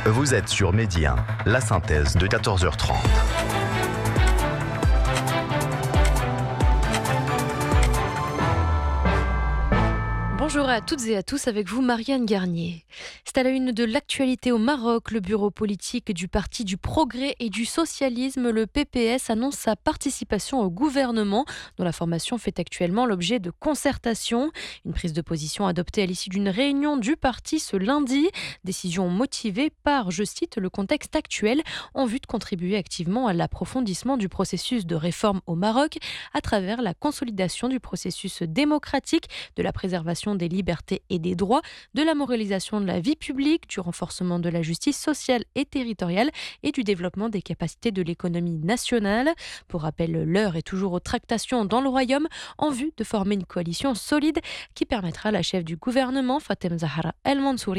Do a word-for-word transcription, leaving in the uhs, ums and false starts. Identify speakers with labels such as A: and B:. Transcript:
A: Vous êtes sur Medi un, la synthèse de quatorze heures trente.
B: Bonjour à toutes et à tous, avec vous Marianne Garnier. C'est à la une de l'actualité au Maroc. Le bureau politique du Parti du Progrès et du Socialisme, le P P S, annonce sa participation au gouvernement, dont la formation fait actuellement l'objet de concertations. Une prise de position adoptée à l'issue d'une réunion du parti ce lundi. Décision motivée par, je cite, le contexte actuel, en vue de contribuer activement à l'approfondissement du processus de réforme au Maroc, à travers la consolidation du processus démocratique, de la préservation des libertés et des droits, de la moralisation de la vie publique, du renforcement de la justice sociale et territoriale et du développement des capacités de l'économie nationale. Pour rappel, l'heure est toujours aux tractations dans le royaume en vue de former une coalition solide qui permettra à la chef du gouvernement, Fatem Zahra El Mansouri,